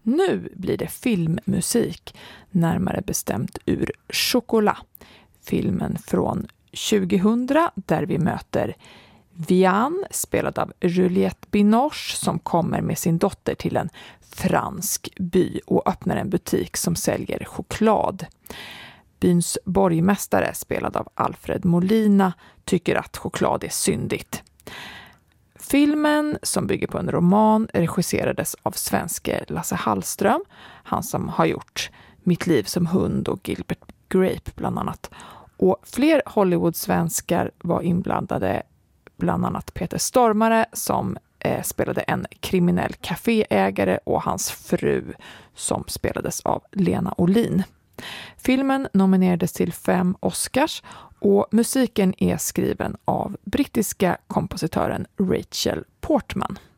Nu blir det filmmusik, närmare bestämt ur Chocolat. Filmen från 2000 där vi möter Vianne, spelad av Juliette Binoche, som kommer med sin dotter till en fransk by och öppnar en butik som säljer choklad. Byns borgmästare, spelad av Alfred Molina, tycker att choklad är syndigt. Filmen, som bygger på en roman, regisserades av svenske Lasse Hallström, han som har gjort Mitt liv som hund och Gilbert Grape bland annat. Och fler Hollywood-svenskar var inblandade, bland annat Peter Stormare som spelade en kriminell kaféägare och hans fru som spelades av Lena Olin. Filmen nominerades till 5 Oscars och musiken är skriven av brittiska kompositören Rachel Portman.